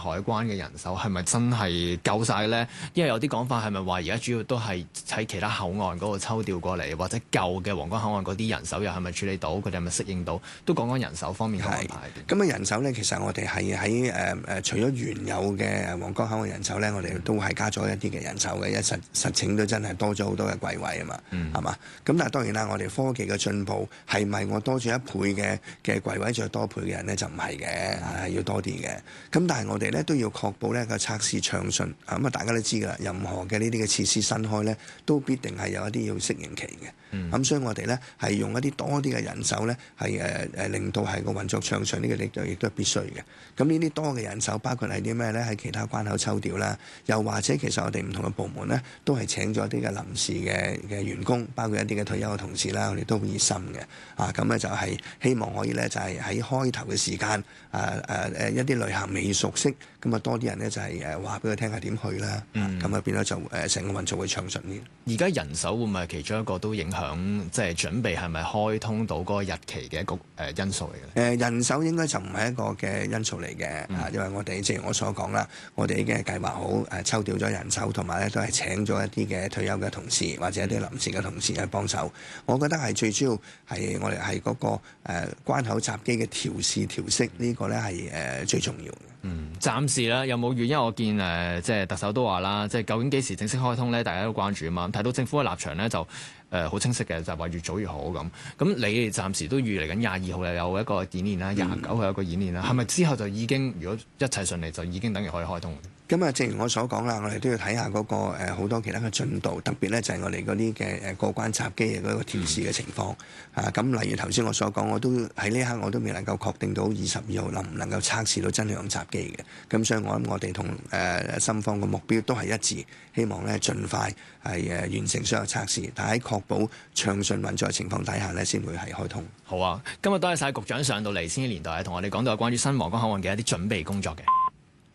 海關嘅人手係咪真係夠晒咧？因為有啲講法係咪話而家主要都係喺其他口岸嗰度抽調過嚟，或者舊嘅皇崗口岸嗰啲人手又係咪處理到？佢哋係咪適應到？都講講人手方面嘅安排。 咁啊，人手咧，其實我哋係喺除咗原有嘅皇崗口岸人手咧，我哋都係加咗一啲嘅人手嘅，實情都真係多咗好多嘅櫃位啊嘛，係嘛？咁但係當然啦，我哋科技嘅進步係咪我多咗一倍嘅櫃位再多倍嘅人咧，就唔係嘅，係要多啲嘅。咁但係我哋咧都要確保咧個測試暢順。咁啊，大家都知㗎啦，任何嘅呢啲嘅設施新開咧，都必定係有一啲要適應期嘅。咁所以我哋咧係用一啲多啲嘅人手咧，係令到係個運作暢順，呢個力度亦都係必須嘅。咁呢啲多嘅人手包括係啲咩咧？喺其他關口抽調啦，又或者其實我哋唔同嘅部門咧，都係請咗一啲嘅臨時嘅員工，包括一啲嘅退休嘅同事啦，我哋都好熱心嘅。咁咧就係希望可以咧就係喺開頭嘅時間，一啲旅客未熟悉，咁啊多啲人咧就係話俾佢聽下點去啦。咁啊變咗就成個運作會暢順啲。 而家人手會唔會係其中一個都影響，即係準備係咪開通到嗰個日期嘅一個因素嚟嘅？ 人手應該就唔係一個嘅因素嚟嘅。因為我哋正如我所講啦，我哋已經係計劃好抽調咗人手，同埋咧都係請咗一啲嘅退休嘅同事或者一啲臨時嘅同事去幫手。我覺得係最主要係我哋係嗰個關口閘機嘅調試調適呢個咧係最重要嘅。 暫時咧有冇預？因為我見即係特首都話啦，即係究竟幾時正式開通咧？大家都關注啊嘛。睇到政府嘅立場咧就好清晰嘅，就係話越早越好咁。咁你哋暫時都預嚟緊22號又有一個演練啦，29號有一個演練啦。係咪之後就已經如果一切順利就已經等於可以開通？ 咁啊，正如我所講啦，我哋都要睇下嗰個好多其他嘅進度，特別咧就係我哋嗰啲嘅過關閘機嘅嗰個調試嘅情況。咁例如頭先我所講，我都喺呢一刻我都未能夠確定到22號能唔能夠測試到真係用閘機嘅。咁所以我諗我哋同深方嘅目標都係一致，希望咧盡快係完成所有測試，但喺確保暢順運作嘅情況底下咧，先會係開通。 好啊，今日多謝晒局長上到嚟千禧年代，同我哋講到有關於新皇崗口岸嘅一啲準備工作嘅。